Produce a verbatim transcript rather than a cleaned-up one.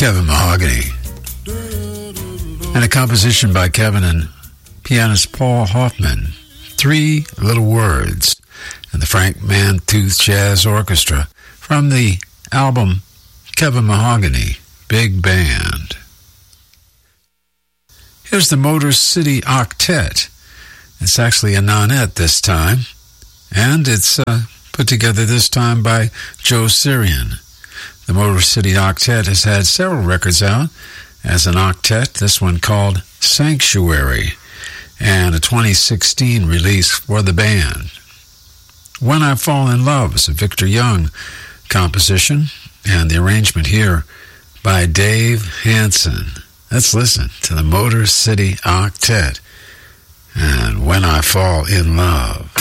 Kevin Mahogany. And a composition by Kevin and pianist Paul Hoffman, Three Little Words, and the Frank Mantooth Jazz Orchestra from the album Kevin Mahogany, Big Band. Here's the Motor City Octet. It's actually a nonette this time, and it's uh, put together this time by Joe Syrian. The Motor City Octet has had several records out as an octet, this one called Sanctuary, and a twenty sixteen release for the band. When I Fall in Love is a Victor Young composition, and the arrangement here by Dave Hansen. Let's listen to the Motor City Octet and When I Fall in Love.